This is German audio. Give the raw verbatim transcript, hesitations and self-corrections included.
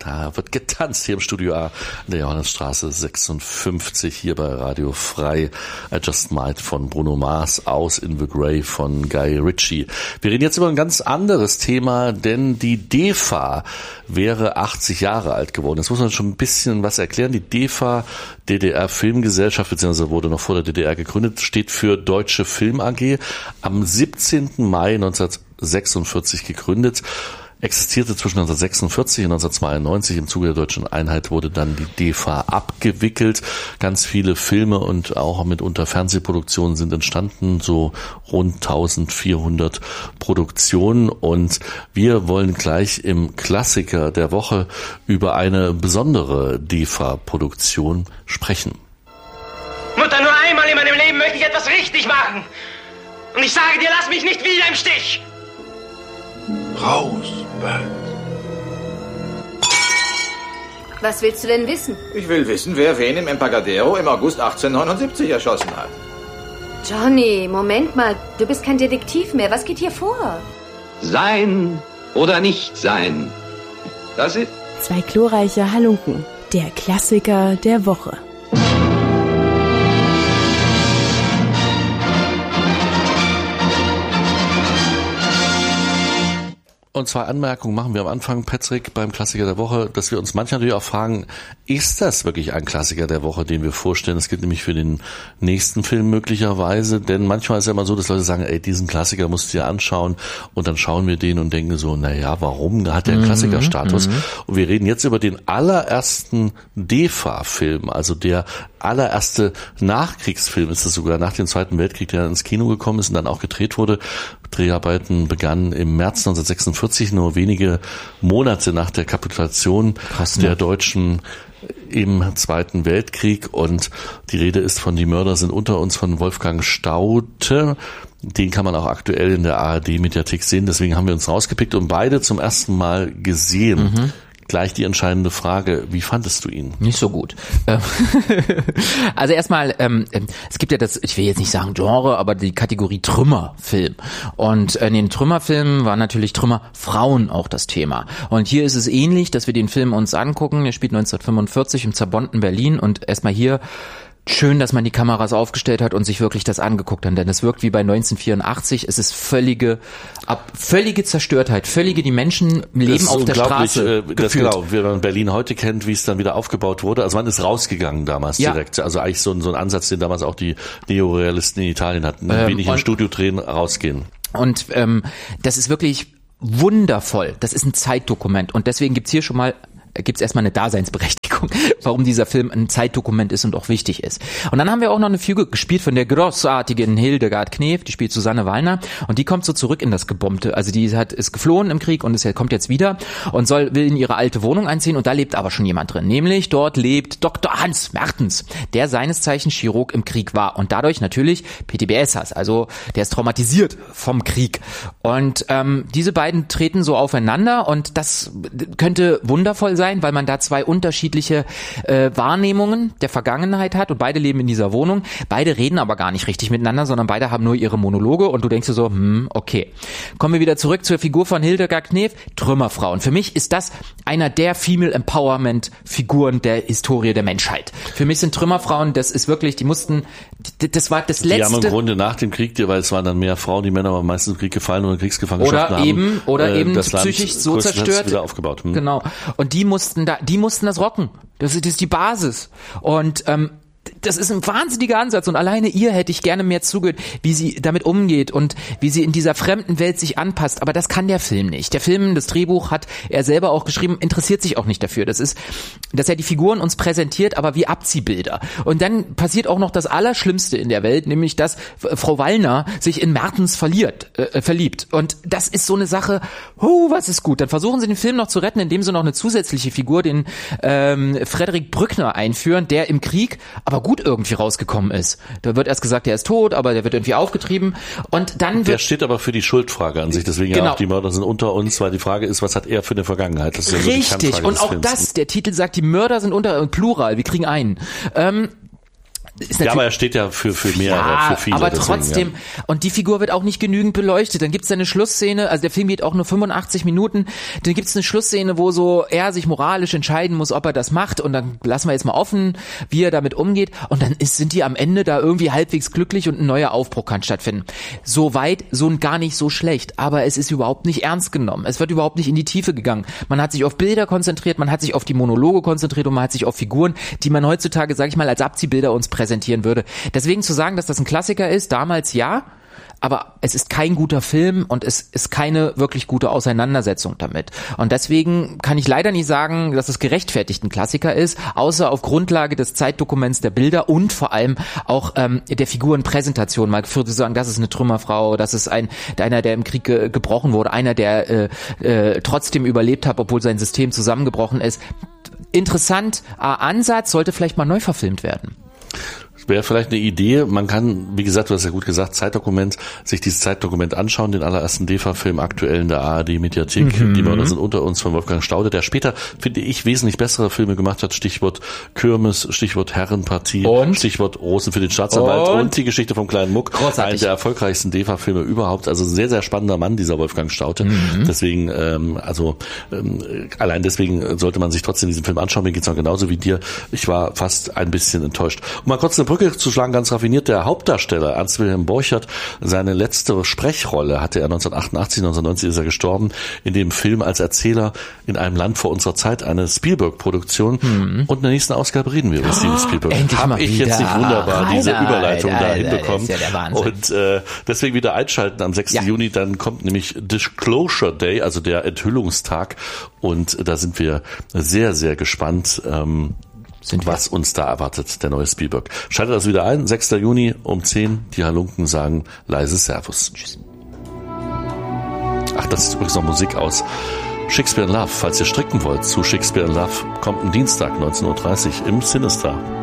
Ja, wird getanzt hier im Studio A in der Johannesstraße sechsundfünfzig hier bei Radio Frei. I Just Might von Bruno Mars, Aus in the Grey von Guy Ritchie. Wir reden jetzt über ein ganz anderes Thema, denn die D E F A wäre achtzig Jahre alt geworden. Jetzt muss man schon ein bisschen was erklären. Die D E F A, D D R Filmgesellschaft, beziehungsweise wurde noch vor der D D R gegründet, steht für Deutsche Film A G. Am siebzehnten Mai neunzehnhundertsechsundvierzig gegründet. Existierte zwischen neunzehnhundertsechsundvierzig und neunzehnhundertzweiundneunzig. Im Zuge der deutschen Einheit wurde dann die D E F A abgewickelt. Ganz viele Filme und auch mitunter Fernsehproduktionen sind entstanden, so rund eintausendvierhundert Produktionen. Und wir wollen gleich im Klassiker der Woche über eine besondere D E F A-Produktion sprechen. Mutter, nur einmal in meinem Leben möchte ich etwas richtig machen. Und ich sage dir, lass mich nicht wieder im Stich. Raus, Bert. Was willst du denn wissen? Ich will wissen, wer wen im Embarcadero im August achtzehnhundertneunundsiebzig erschossen hat. Johnny, Moment mal. Du bist kein Detektiv mehr. Was geht hier vor? Sein oder nicht sein. Das ist... Zwei glorreiche Halunken. Der Klassiker der Woche. Und zwei Anmerkungen machen wir am Anfang, Patrick, beim Klassiker der Woche, dass wir uns manchmal natürlich auch fragen, ist das wirklich ein Klassiker der Woche, den wir vorstellen? Das gilt nämlich für den nächsten Film möglicherweise, denn manchmal ist ja immer so, dass Leute sagen, ey, diesen Klassiker musst du dir anschauen, und dann schauen wir den und denken so, na ja, warum hat der einen Klassikerstatus? Mhm. Und wir reden jetzt über den allerersten D E F A-Film, also der allererste Nachkriegsfilm ist es sogar, nach dem Zweiten Weltkrieg, der ins Kino gekommen ist und dann auch gedreht wurde. Dreharbeiten begannen im März neunzehnhundertsechsundvierzig, nur wenige Monate nach der Kapitulation Krass, ne? der Deutschen im Zweiten Weltkrieg. Und die Rede ist von Die Mörder sind unter uns von Wolfgang Staude. Den kann man auch aktuell in der A R D-Mediathek sehen. Deswegen haben wir uns rausgepickt und beide zum ersten Mal gesehen. Mhm. Gleich die entscheidende Frage, wie fandest du ihn? Nicht so gut. Also erstmal, ähm, es gibt ja das, ich will jetzt nicht sagen Genre, aber die Kategorie Trümmerfilm. Und in den Trümmerfilmen war natürlich Trümmerfrauen auch das Thema. Und hier ist es ähnlich, dass wir den Film uns angucken. Er spielt neunzehnhundertfünfundvierzig im zerbombten Berlin und erstmal hier schön, dass man die Kameras aufgestellt hat und sich wirklich das angeguckt hat, denn es wirkt wie bei neunzehnhundertvierundachtzig. Es ist völlige, ab, völlige Zerstörtheit, völlige, die Menschen leben auf der Straße. Äh, das genau, wie man Berlin heute kennt, wie es dann wieder aufgebaut wurde. Also man ist rausgegangen damals ja. direkt. Also eigentlich so ein, so ein Ansatz, den damals auch die Neorealisten in Italien hatten, ähm, wenig im Studio drehen, rausgehen. Und ähm, das ist wirklich wundervoll. Das ist ein Zeitdokument und deswegen gibt's hier schon mal gibt's erstmal eine Daseinsberechtigung, warum dieser Film ein Zeitdokument ist und auch wichtig ist. Und dann haben wir auch noch eine Figur gespielt von der großartigen Hildegard Knef, die spielt Susanne Wallner und die kommt so zurück in das Gebombte. Also die hat ist geflohen im Krieg und ist, kommt jetzt wieder und soll will in ihre alte Wohnung einziehen und da lebt aber schon jemand drin. Nämlich dort lebt Doktor Hans Mertens, der seines Zeichens Chirurg im Krieg war und dadurch natürlich P T B S hat. Also der ist traumatisiert vom Krieg. Und ähm, diese beiden treten so aufeinander und das könnte wundervoll sein, weil man da zwei unterschiedliche äh, Wahrnehmungen der Vergangenheit hat und beide leben in dieser Wohnung. Beide reden aber gar nicht richtig miteinander, sondern beide haben nur ihre Monologe und du denkst dir so, hm, okay. Kommen wir wieder zurück zur Figur von Hildegard Knef, Trümmerfrauen. Für mich ist das einer der Female Empowerment Figuren der Historie der Menschheit. Für mich sind Trümmerfrauen, das ist wirklich, die mussten, das war das Letzte. Die haben im Grunde nach dem Krieg, weil es waren dann mehr Frauen, die Männer waren meistens im Krieg gefallen oder Kriegsgefangenschaften haben. Oder eben, oder äh, eben das psychisch Land so zerstört. Wieder aufgebaut. Hm. Genau. Und die mussten da, die mussten das rocken. Das ist, das ist die Basis. Und ähm, das ist ein wahnsinniger Ansatz und alleine ihr hätte ich gerne mehr zugehört, wie sie damit umgeht und wie sie in dieser fremden Welt sich anpasst. Aber das kann der Film nicht. Der Film, das Drehbuch hat er selber auch geschrieben, interessiert sich auch nicht dafür. Das ist, dass er die Figuren uns präsentiert, aber wie Abziehbilder. Und dann passiert auch noch das Allerschlimmste in der Welt, nämlich dass Frau Wallner sich in Mertens verliert, äh, verliebt. Und das ist so eine Sache, huh, was ist gut. Dann versuchen sie den Film noch zu retten, indem sie noch eine zusätzliche Figur, den ähm, Frederik Brückner einführen, der im Krieg aber gut irgendwie rausgekommen ist. Da wird erst gesagt, er ist tot, aber der wird irgendwie aufgetrieben und dann wird... Der steht aber für die Schuldfrage an sich, deswegen genau. ja auch die Mörder sind unter uns, weil die Frage ist, was hat er für eine Vergangenheit? Das ist ja richtig, und auch Films. Das, der Titel sagt, die Mörder sind unter, Plural, wir kriegen einen. Ähm, ist ja, aber er steht ja für, für mehrere, ja, für viele. aber deswegen, trotzdem, ja. Und die Figur wird auch nicht genügend beleuchtet. Dann gibt's da eine Schlussszene, also der Film geht auch nur fünfundachtzig Minuten, dann gibt's eine Schlussszene, wo so er sich moralisch entscheiden muss, ob er das macht, und dann lassen wir jetzt mal offen, wie er damit umgeht, und dann ist, sind die am Ende da irgendwie halbwegs glücklich und ein neuer Aufbruch kann stattfinden. So weit, so und gar nicht so schlecht, aber es ist überhaupt nicht ernst genommen. Es wird überhaupt nicht in die Tiefe gegangen. Man hat sich auf Bilder konzentriert, man hat sich auf die Monologe konzentriert und man hat sich auf Figuren, die man heutzutage, sag ich mal, als Abziehbilder uns präsentieren würde. Deswegen zu sagen, dass das ein Klassiker ist, damals ja, aber es ist kein guter Film und es ist keine wirklich gute Auseinandersetzung damit. Und deswegen kann ich leider nicht sagen, dass es gerechtfertigt ein Klassiker ist, außer auf Grundlage des Zeitdokuments der Bilder und vor allem auch ähm, der Figurenpräsentation. Mal würde sagen, das ist eine Trümmerfrau, das ist ein einer, der im Krieg ge- gebrochen wurde, einer, der äh, äh, trotzdem überlebt hat, obwohl sein System zusammengebrochen ist. Interessant, äh, Ansatz, sollte vielleicht mal neu verfilmt werden. Wäre vielleicht eine Idee, man kann, wie gesagt, du hast ja gut gesagt, Zeitdokument, sich dieses Zeitdokument anschauen, den allerersten D E F A-Film aktuell in der A R D-Mediathek, mhm. die Mörder sind unter uns von Wolfgang Staude, der später, finde ich, wesentlich bessere Filme gemacht hat, Stichwort Kirmes, Stichwort Herrenpartie, und? Stichwort Rosen für den Staatsanwalt und? und die Geschichte vom kleinen Muck. Großartig. Einer der erfolgreichsten D E F A-Filme überhaupt, also ein sehr, sehr spannender Mann, dieser Wolfgang Staude. Mhm. Deswegen, ähm, also ähm, allein deswegen sollte man sich trotzdem diesen Film anschauen, mir geht's noch genauso wie dir. Ich war fast ein bisschen enttäuscht. Um mal kurz eine Brücke zu schlagen, ganz raffiniert, der Hauptdarsteller Ernst Wilhelm Borchert, seine letzte Sprechrolle hatte er neunzehnhundertachtundachtzig, neunzehnhundert neunzig ist er gestorben, in dem Film als Erzähler in einem Land vor unserer Zeit, eine Spielberg-Produktion. Mhm. Und in der nächsten Ausgabe reden wir über Steven Spielberg. Habe ich jetzt nicht wunderbar Alter, diese Überleitung Alter, da Alter, hinbekommen. das ist ja der Wahnsinn. Und äh, deswegen wieder einschalten am sechsten Ja. Juni, dann kommt nämlich Disclosure Day, also der Enthüllungstag. Und da sind wir sehr, sehr gespannt, ähm, Sind was uns da erwartet, der neue Spielberg. Schaltet also wieder ein, sechsten Juni um zehn. Die Halunken sagen leise Servus. Tschüss. Ach, das ist übrigens noch Musik aus Shakespeare in Love. Falls ihr stricken wollt zu Shakespeare in Love, kommt am Dienstag neunzehn Uhr dreißig im Sinister.